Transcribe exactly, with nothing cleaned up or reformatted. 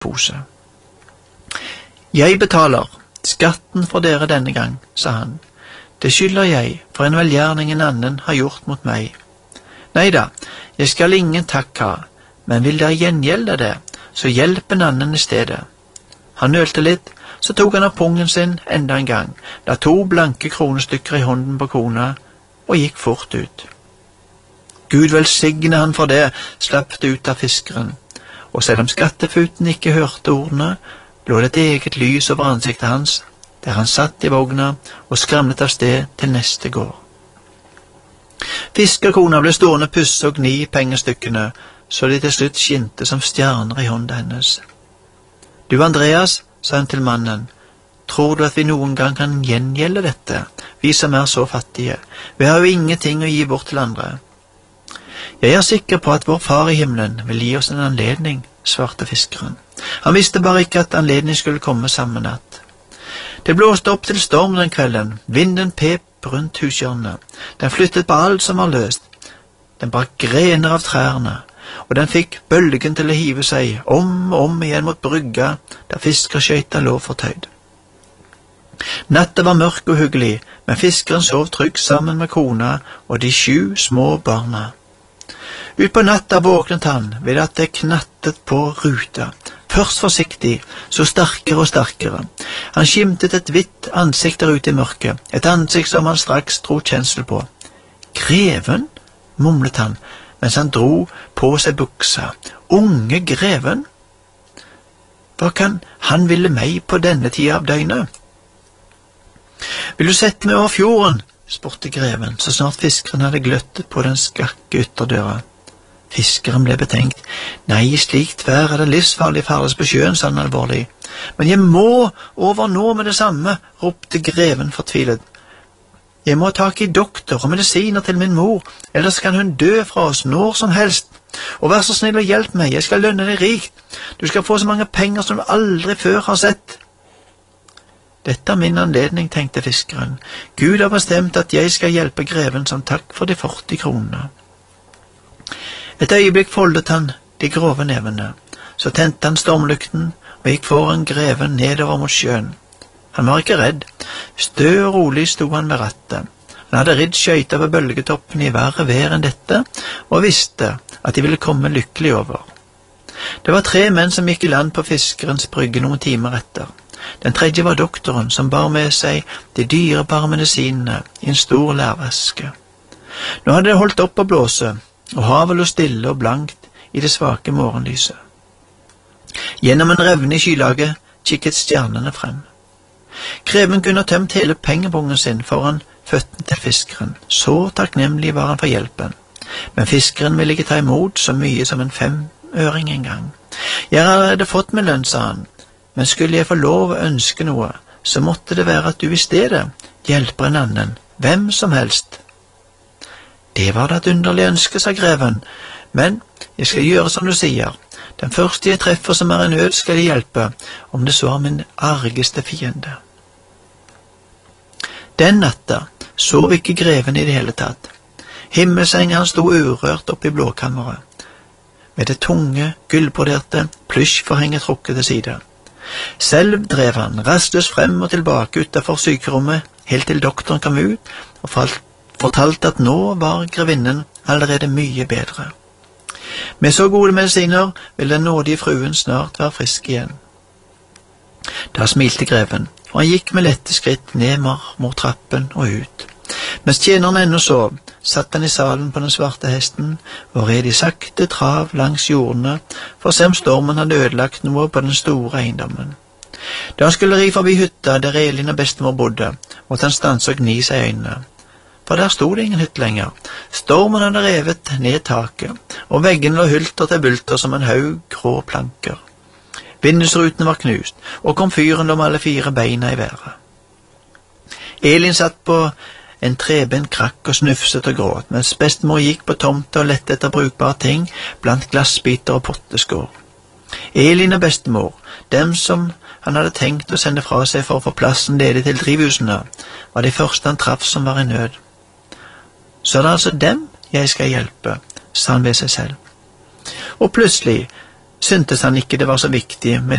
pose. «Jeg betaler skatten for dere denne gang», sa han. «Det skylder jeg for en velgjerning en annen har gjort mot meg. Neida, jeg skal ingen takk ha, men vil dere gjengjelde det, så hjelp en annen i stedet.» Han nølte litt, så tok han av pungen sin enda en gang, la to blanke kronestykker i hånden på kona, og gikk fort ut. «Gud velsigne han for det», slapp det ut av fiskeren, og selv om skattefuten ikke hørte ordene, lå det et eget lys over ansiktet hans, der han satt i vogna og skramlet av sted til neste gård. Fiskerkona ble stående pusse og gni pengestykkene, så de til slutt skinte som stjerner i hånda hennes. «Du, Andreas», sa han til mannen, «tror du at vi noen gang kan gjengjelde dette, vi som er så fattige? Vi har jo ingenting å gi bort til andre.» «Jeg er sikker på at vår far i himmelen vil gi oss en anledning», svarte fiskeren. Han visste bare ikke at anledning skulle komme samme natt. Det blåste opp til storm den kvelden, vinden pep rundt hushjørnet. Den flyttet på alt som var løst. Den brakk grener av trærne, og den fikk bølgen til å hive seg om og om igjen mot brygga, der fiskerskøyta lå fortøyd. Natta var mørk og hyggelig, men fiskeren sov trygt sammen med kona og de sju små barna. Ut på natta våknet han ved at det knattet på ruta. Først forsiktig, så sterkere og sterkere. Han skimtet et hvitt ansikt der ute i mørket, et ansikt som han straks dro kjensel på. «Greven?» mumlet han, mens han dro på seg buksa. «Unge greven? Hva kan han ville meg på denne tida av døgnet?» «Vil du sette meg over fjorden?» spurte greven, så snart fiskeren hadde gløttet på den skakke ytterdøra. Fiskeren ble betenkt. «Nei, i slikt vær er det livsfarlig ferdes på sjøen», sa han alvorlig. «Men jeg må over nå med det samme», ropte greven fortvilet. «Jeg må ha tak i doktor og medisiner til min mor, ellers kan hun dø fra oss når som helst. Og vær så snill og hjelp meg, jeg skal lønne deg rikt. Du skal få så mange penger som du aldri før har sett.» «Dette er min anledning», tenkte fiskeren. «Gud har bestemt at jeg skal hjelpe greven som takk for de førti kronene.» Et øyeblikk foldet han de grove nevene, så tente han stormlykten og gikk foran greven nedover mot sjøen. Han var ikke redd. Stø og rolig sto han ved rattet. Han hadde ridd skøyta på bølgetoppen i verre vær enn dette, og visste at de ville komme lykkelig over. Det var tre menn som gikk i land på fiskerens brygge noen timer etter. Den tredje var doktoren, som bar med seg de dyrebare medisinene i en stor lærveske. Nå hadde det holdt opp å blåse, og havet lå stille og blankt i det svake morgenlyset. Gjennom en revne i skylaget kikket stjernene frem. Greven kunne ha tømt hele pengebungen sin foran føttene til fiskeren. Så takknemlig var han for hjelpen. Men fiskeren ville ikke ta imot så mye som en femøring en gang. «Jeg hadde fått min lønn», sa han, «men skulle jeg få lov å ønske noe, så måtte det være at du i stedet hjelper en annen, hvem som helst.» «Det var da et underlig ønske», sa greven, «men jeg skal gjøre som du sier. Den første jeg treffer som er i nød skal jeg hjelpe, om det så er min argeste fiende.» Den natta sov ikke greven i det hele tatt. Himmelsengen han sto urørt oppe i blåkammeret, med det tunge, gullbroderte plysjforhenget trukket til side. Selv drev han rastløs frem og tilbake utenfor sykerommet, helt til doktoren kom ut og falt fortalte at nå var grevinnen allerede mye bedre. Med så gode medisiner ville den nådige fruen snart være frisk igjen. Da smilte greven, og han gikk med lette skritt ned marmortrappen og ut. Mens tjeneren ennå sov, satt han i salen på den svarte hesten og red i sakte trav langs jordene for å se om stormen hadde ødelagt noe på den store eiendommen. Da han skulle ri forbi hytta der Elin og bestemor bodde, måtte han stanse og gni seg i øynene. For der stod det ingen hytte lenger. Stormen hadde revet ned taket, og veggene lå hulter til bulter som en haug grå planker. Vindusrutene var knust, og komfyren lå med alle fire beina i været. Elin satt på en trebent krakk og snufset og gråt, mens bestemor gikk på tomta og lette etter brukbare ting blant glassbiter og potteskår. Elin og bestemor, dem som han hadde tenkt å sende fra seg for å få plassen ledig til drivhusene, var de første han traff som var i nød. «Så er det altså dem jeg skal hjelpe», sa han ved seg selv. Og plutselig syntes han ikke det var så viktig med